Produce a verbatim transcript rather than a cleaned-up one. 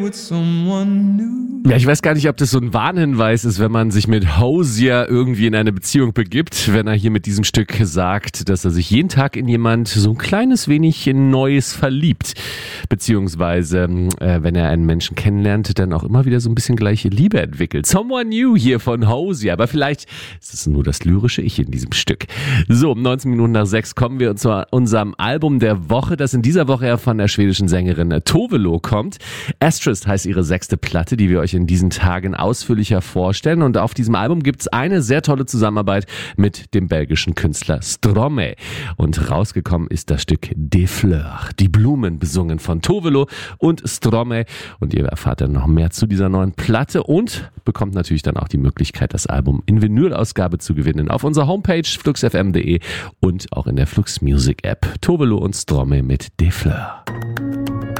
Ja, ich weiß gar nicht, ob das so ein Warnhinweis ist, wenn man sich mit Hozier irgendwie in eine Beziehung begibt, wenn er hier mit diesem Stück sagt, dass er sich jeden Tag in jemand so ein kleines wenig in Neues verliebt. Beziehungsweise, äh, wenn er einen Menschen kennenlernt, dann auch immer wieder so ein bisschen gleiche Liebe entwickelt. Someone New hier von Hozier, aber vielleicht ist es nur das lyrische Ich in diesem Stück. So, um neunzehn Minuten nach sechs kommen wir zu unserem Album der Woche, das in dieser Woche ja von der schwedischen Sängerin Tove Lo kommt. Asterisk heißt ihre sechste Platte, die wir euch in diesen Tagen ausführlicher vorstellen. Und auf diesem Album gibt's eine sehr tolle Zusammenarbeit mit dem belgischen Künstler Stromae. Und rausgekommen ist das Stück Des Fleurs, die Blumen, besungen von Tove Lo und Stromae. Und ihr erfahrt dann noch mehr zu dieser neuen Platte und bekommt natürlich dann auch die Möglichkeit, das Album in Vinylausgabe zu gewinnen auf unserer Homepage flux f m punkt de und auch in der Flux Music App. Tove Lo und Stromae mit Des Fleurs.